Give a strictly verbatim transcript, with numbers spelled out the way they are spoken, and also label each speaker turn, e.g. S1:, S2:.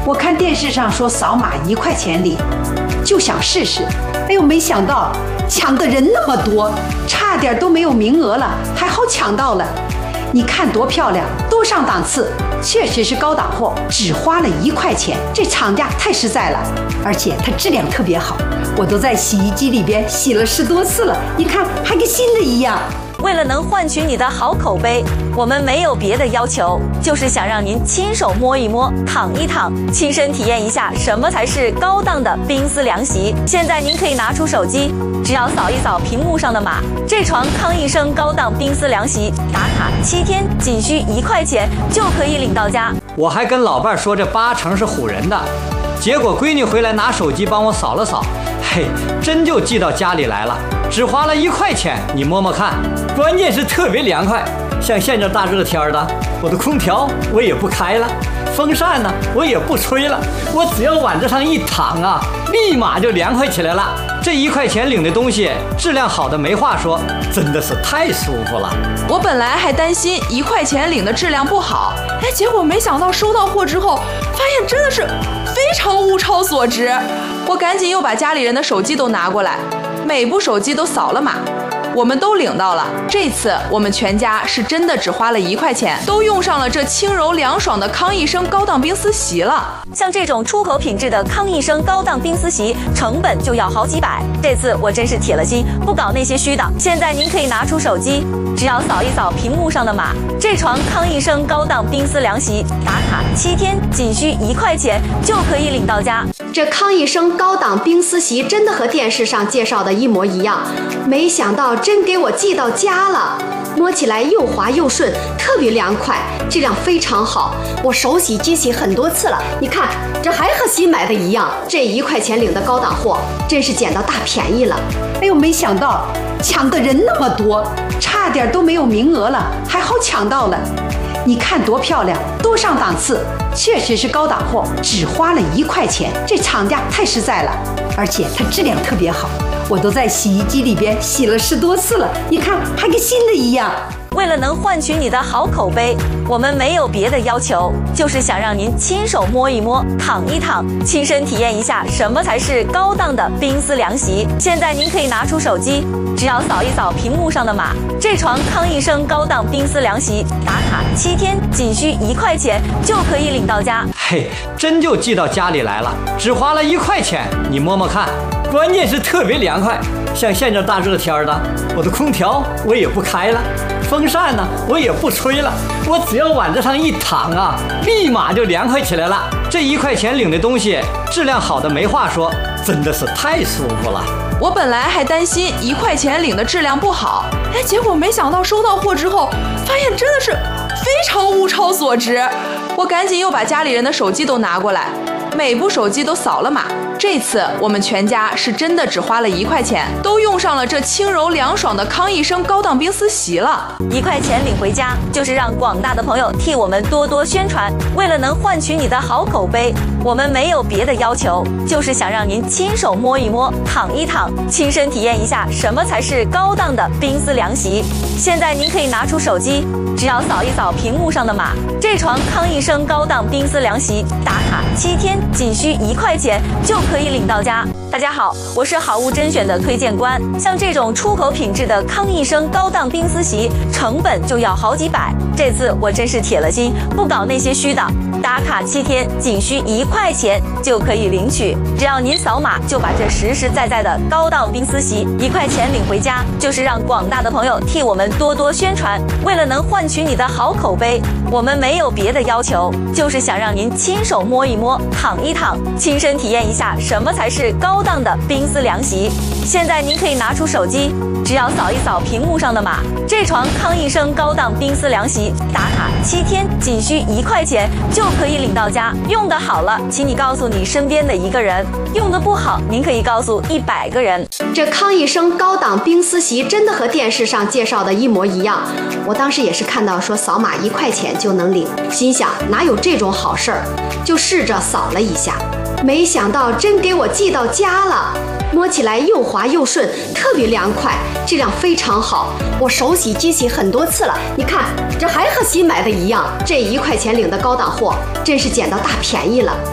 S1: 我看电视上说扫码一块钱领，就想试试。哎呦，没想到抢的人那么多，差点都没有名额了，还好抢到了。你看多漂亮，多上档次，确实是高档货，只花了一块钱，这厂家太实在了，而且它质量特别好，我都在洗衣机里边洗了十多次了，你看还跟新的一样。
S2: 为了能换取你的好口碑，我们没有别的要求，就是想让您亲手摸一摸、躺一躺，亲身体验一下什么才是高档的冰丝凉席。现在您可以拿出手机，只要扫一扫屏幕上的码，这床康一生高档冰丝凉席打卡七天，仅需一块钱就可以领到家。
S3: 我还跟老伴说这八成是唬人的，结果闺女回来拿手机帮我扫了扫，嘿，真就寄到家里来了，只花了一块钱，你摸摸看。关键是特别凉快，像现在大热天的，我的空调我也不开了，风扇呢我也不吹了，我只要往这上一躺啊，立马就凉快起来了。这一块钱领的东西质量好的没话说，真的是太舒服了。
S4: 我本来还担心一块钱领的质量不好，哎，结果没想到收到货之后，发现真的是非常物超所值。我赶紧又把家里人的手机都拿过来，每部手机都扫了码，我们都领到了。这次我们全家是真的只花了一块钱，都用上了这轻柔凉爽的康一生高档冰丝席了。
S2: 像这种出口品质的康一生高档冰丝席，成本就要好几百。这次我真是铁了心，不搞那些虚的。现在您可以拿出手机，只要扫一扫屏幕上的码，这床康一生高档冰丝凉席打卡七天，仅需一块钱就可以领到家。
S5: 这康一生高档冰丝席真的和电视上介绍的一模一样，没想到真给我寄到家了。摸起来又滑又顺，特别凉快，质量非常好。我手洗机洗很多次了，你看这还和新买的一样。这一块钱领的高档货，真是捡到大便宜了。
S1: 哎呦，没想到抢的人那么多，差点都没有名额了，还好抢到了。你看多漂亮，多上档次，确实是高档货，只花了一块钱，这厂家太实在了，而且它质量特别好，我都在洗衣机里边洗了十多次了，你看还跟新的一样。
S2: 为了能换取你的好口碑，我们没有别的要求，就是想让您亲手摸一摸、躺一躺，亲身体验一下什么才是高档的冰丝凉席。现在您可以拿出手机，只要扫一扫屏幕上的码，这床康一生高档冰丝凉席打卡七天，仅需一块钱就可以领到家。
S3: 嘿，真就寄到家里来了，只花了一块钱，你摸摸看。关键是特别凉快，像现在大热天的，我的空调我也不开了，风扇呢我也不吹了，我只要往这上一躺啊，立马就凉快起来了。这一块钱领的东西质量好的没话说，真的是太舒服了。
S4: 我本来还担心一块钱领的质量不好，哎，结果没想到收到货之后，发现真的是非常物超所值。我赶紧又把家里人的手机都拿过来，每部手机都扫了码。这次我们全家是真的只花了一块钱，都用上了这轻柔凉爽的康一生高档冰丝席了。
S2: 一块钱领回家，就是让广大的朋友替我们多多宣传。为了能换取你的好口碑，我们没有别的要求，就是想让您亲手摸一摸、躺一躺，亲身体验一下什么才是高档的冰丝凉席。现在您可以拿出手机，只要扫一扫屏幕上的码，这床康一生高档冰丝凉席打卡七天，仅需一块钱就可以领到家。大家好，我是好物甄选的推荐官。像这种出口品质的康一生高档冰丝席，成本就要好几百。这次我真是铁了心，不搞那些虚的。打卡七天，仅需一块钱就可以领取，只要您扫码，就把这实实在在的高档冰丝席一块钱领回家，就是让广大的朋友替我们多多宣传。为了能换取你的好口碑，我们没有别的要求，就是想让您亲手摸一摸、躺一躺，亲身体验一下什么才是高档的冰丝凉席。现在您可以拿出手机，只要扫一扫屏幕上的码，这床康一生高档冰丝凉席打卡七天，仅需一块钱就可以领到家。用得好了，请你告诉你身边的一个人；用得不好，您可以告诉一百个人。
S5: 这康一生高档冰丝席真的和电视上介绍的一模一样。我当时也是看到说扫码一块钱就能领，心想哪有这种好事儿，就试着扫了一下，没想到真给我寄到家了。摸起来又滑又顺，特别凉快，质量非常好。我手洗机洗很多次了，你看这还和新买的一样。这一块钱领的高档货，真是捡到大便宜了。